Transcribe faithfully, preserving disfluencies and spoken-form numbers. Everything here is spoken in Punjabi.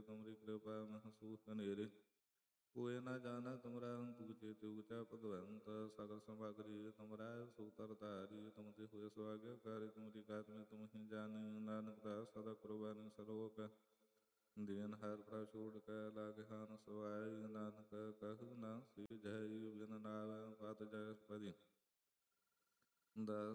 ਤੁਮਰੀ ਕਿਰਪਾ ਮਹਿਸੂਸ ਕਨੇਰੇ। ਕੋਇ ਨਾ ਜਾਣਾ ਤੁਮਰਾ ਤੂਜੇ ਤਿਉਚਾ ਭਗਵੰਤ, ਸਗਲ ਸਮਗਰੀ ਤੁਮਰਾ ਸੂਤਰ ਧਾਰੀ। ਤੁਮ ਤੇ ਹੋਏ ਸੁਆਗਿਆਕਾਰੀ ਤੁਮਰੀ ਗਾਤ ਮੈਂ ਤੁਮ ਹੀ ਜਾਣੀ, ਨਾਨਕ ਦਾਸ ਸਦਾ ਕੁਰਬਾਨੀ ਸਲੋਕ। ਦੀਨ ਹਰ ਪ੍ਰਭ ਛੋੜ ਕੈ ਲਾਗੇ ਹਨ ਸਵਾਈ, ਨਾਨਕ ਕਹੂ ਨਾ ਸੀਜੈ ਬਿਨ ਨਾਵੈ ਪਤ ਜੈ ਪਦੀ। ਦਸ